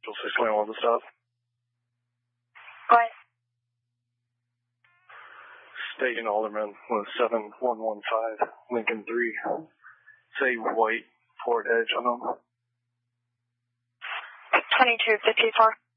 Central 621 to stop. What? State and Alderman with 7115, Lincoln 3. Say white Ford Edge on them. 2254.